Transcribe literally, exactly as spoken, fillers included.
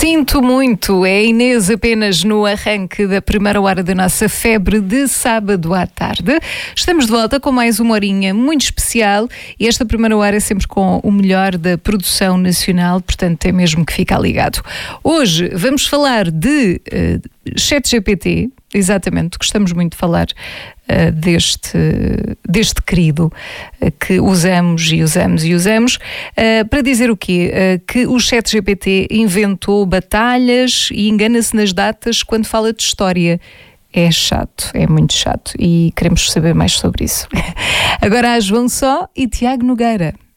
Sinto muito, é Inês apenas no arranque da primeira hora da nossa febre de sábado à tarde. Estamos de volta com mais uma horinha muito especial e esta primeira hora é sempre com o melhor da produção nacional, portanto tem mesmo que ficar ligado. Hoje vamos falar de uh, ChatGPT, exatamente, gostamos muito de falar uh, deste, deste querido uh, que usamos e usamos e usamos, uh, para dizer o quê? Uh, que o ChatGPT inventou batalhas e engana-se nas datas quando fala de história. É chato, é muito chato e queremos saber mais sobre isso. Agora há João Só e Tiago Nogueira.